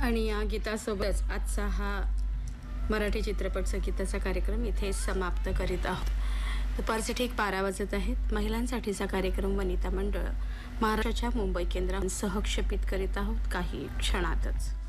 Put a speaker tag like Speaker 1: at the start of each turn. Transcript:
Speaker 1: आणि या गीतासोबतच आजचा हा मराठी चित्रपट संगीताचा कार्यक्रम इथे समाप्त करीत आहोत। दुपारचे ठीक 12 वाजत आहेत। महिलांसाठीचा कार्यक्रम वनिता मंडळ महाराष्ट्राच्या मुंबई केंद्रातून सहक्षेपित करीत आहोत काही क्षणातच।